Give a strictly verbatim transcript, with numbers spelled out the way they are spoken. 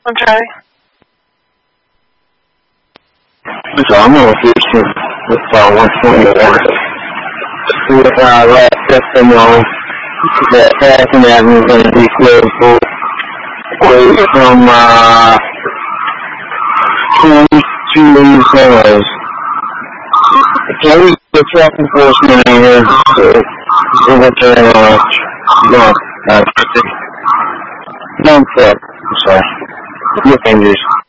Okay. So I'm going to do some with uh, one twenty-one. With uh, last testimony, that Passing Avenue is going to be closed for away from uh, twenty-two cars. Police, the truck enforcement in here, so so what they're uh, no, uh, don't stop. I'm sorry. Look injuries.